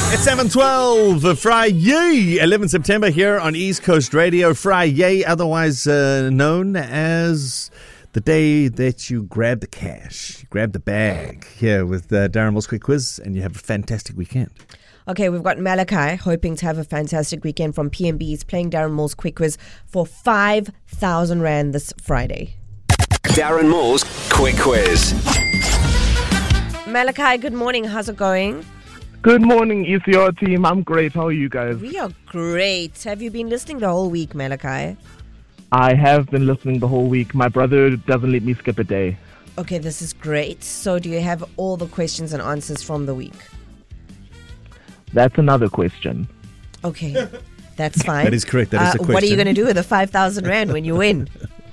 It's 7:12, Friday, 11 September here on East Coast Radio. Friday, otherwise known as the day that you grab the cash, you grab the bag. Here with Darren Moore's Quick Quiz, and you have a fantastic weekend. Okay, we've got Malachi hoping to have a fantastic weekend from PMB. He's playing Darren Moore's Quick Quiz for 5,000 Rand this Friday. Darren Moore's Quick Quiz. Malachi, good morning. How's it going? Good morning, ECR team. I'm great. How are you guys? We are great. Have you been listening the whole week, Malachi? I have been listening the whole week. My brother doesn't let me skip a day. Okay, this is great. So do you have all the questions and answers from the week? That's another question. Okay, that's fine. That is correct. That is a question. What are you going to do with the 5,000 Rand when you win?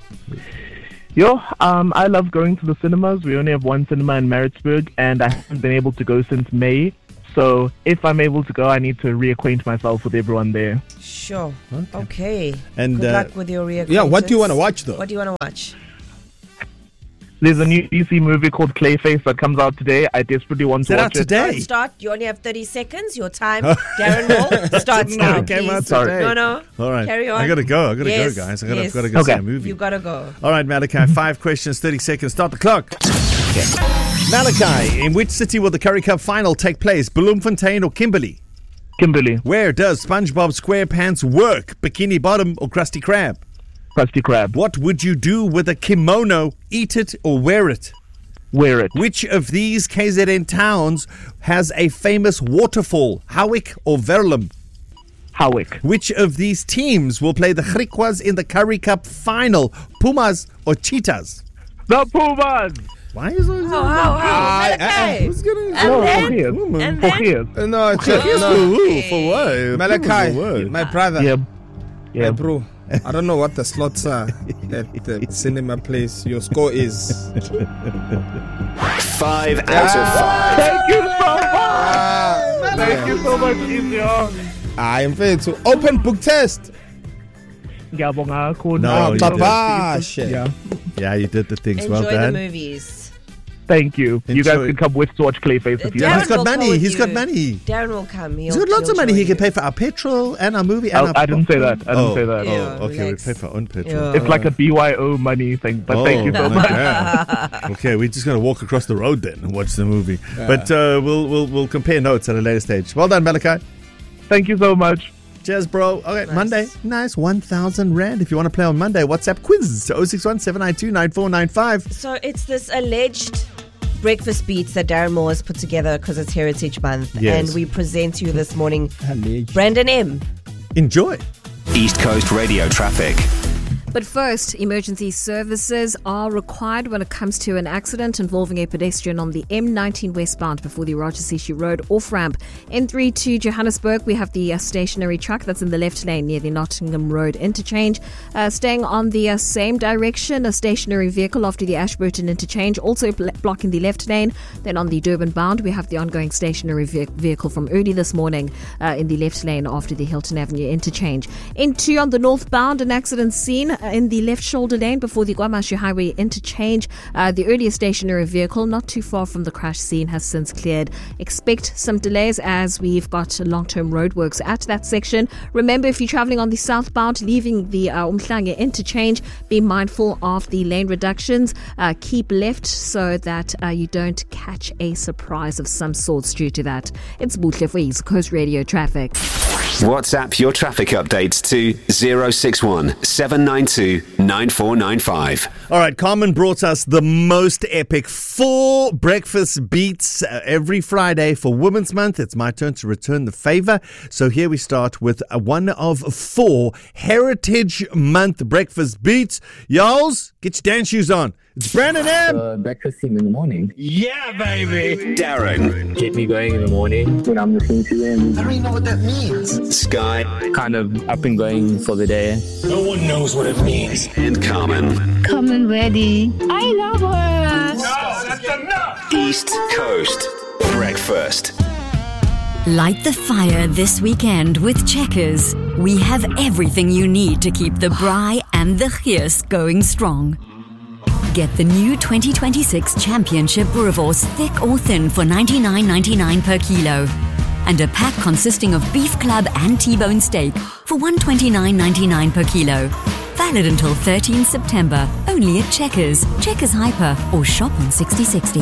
I love going to the cinemas. We only have one cinema in Maritzburg, and I haven't been able to go since May. So if I'm able to go, I need to reacquaint myself with everyone there. Sure. Okay. And good luck with your reacquaintance. Yeah, what do you want to watch, though? What do you want to watch? There's a new DC movie called Clayface that comes out today. I desperately want to watch it. today? Don't start. You only have 30 seconds. Your time, Darren Moore, starts now. It came out please. today. No. All right. Carry on. I got to go. Yes, guys. I yes. got to go see a movie. You got to go. All right, Malachi. 5 questions, 30 seconds. Start the clock. Okay. Malachi, in which city will the Curry Cup final take place? Bloemfontein or Kimberley? Kimberley. Where does SpongeBob SquarePants work? Bikini Bottom or Krusty Krab? Krusty Krab. What would you do with a kimono? Eat it or wear it? Wear it. Which of these KZN towns has a famous waterfall? Howick or Verulam? Howick. Which of these teams will play the Griquas in the Curry Cup final? Pumas or Cheetahs? The Pumas. Why is it? Malachi. Who's gonna? And then? No, For what? Malachi, my brother. Yeah. My bro. I don't know what the slots are at the cinema place. Your score is 5 out of 5. Thank you so much. Thank you so much, ECR. I am fair to open book test. Ngiyabonga kakhulu. No, you Papa. Shit. Yeah, you did the things. Enjoy well the done. movies. Thank you. You guys Enjoy. can come with to watch Clayface if you Darren want. He's got will money. go with He's got you. money. Darren will come. He's got lots of money. He can pay for our petrol and our movie. And I didn't say that. I didn't say that. Yeah, Oh, okay. relax. We pay for our own petrol. Yeah. It's like a BYO money thing, but thank you so my much. God. Okay, we're just gonna walk across the road then and watch the movie. But we'll compare notes at a later stage. Well done, Malachi. Thank you so much. Cheers, bro. Okay, Nice. Monday. Nice. 1,000 Rand. If you want to play on Monday, WhatsApp quiz 061 792 9495. So it's this alleged breakfast beats that Darren Moore has put together because it's Heritage Month. Yes. And we present to you this morning Alleged. Brandon M. Enjoy. East Coast Radio traffic. But first, emergency services are required when it comes to an accident involving a pedestrian on the M19 westbound before the Rajasishi Road off-ramp. N3 to Johannesburg, we have the stationary truck that's in the left lane near the Nottingham Road interchange. Staying on the same direction, a stationary vehicle after the Ashburton interchange, also blocking the left lane. Then on the Durban bound, we have the ongoing stationary vehicle from early this morning in the left lane after the Hilton Avenue interchange. N2 on the northbound, an accident scene in the left shoulder lane before the Guamashu Highway interchange. The earlier stationary vehicle not too far from the crash scene has since cleared. Expect some delays as we've got long-term roadworks at that section. Remember, if you're traveling on the southbound leaving the Umhlanga interchange, be mindful of the lane reductions. Keep left so that you don't catch a surprise of some sorts due to that. It's Butle for East Coast Radio traffic. WhatsApp your traffic updates to 061 792 9495. All right, Carmen brought us the most epic 4 breakfast beats every Friday for Women's Month. It's my turn to return the favor. So here we start with one of 4 Heritage Month breakfast beats. Y'alls, get your dance shoes on. It's Brandon M. Breakfast team in the morning. Yeah, baby. Darren. Get me going in the morning when I'm listening to them. I don't even know what that means. Sky. Kind of up and going for the day. No one knows what it means. And Carmen. Come and ready. I love her. No, that's enough. East Coast Breakfast. Light the fire this weekend with Checkers. We have everything you need to keep the braai and the geus going strong. Get the new 2026 Championship Boerewors thick or thin for $99.99 per kilo. and a pack consisting of beef club and T-bone steak for $129.99 per kilo. Valid until 13 September. Only at Checkers, Checkers Hyper, or shop on 6060.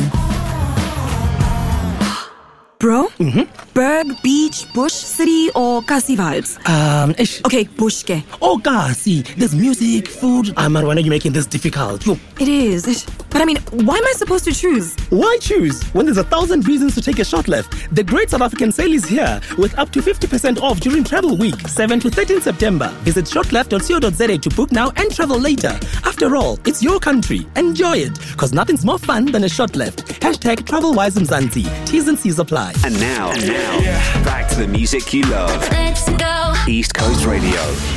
Bro? Berg, beach, bush, city, or Kasi vibes? Okay, bush ke. Oh, Kasi, there's music, food. Marwana, you're making this difficult. Yo. It is. But I mean, why am I supposed to choose? Why choose when there's 1,000 reasons to take a short left? The Great South African Sale is here with up to 50% off during Travel Week, 7 to 13 September. Visit shortleft.co.za to book now and travel later. After all, it's your country. Enjoy it, because nothing's more fun than a short left. Hashtag TravelWiseMzansi. T's and C's apply. And now, back to the music you love. Let's go. East Coast Radio.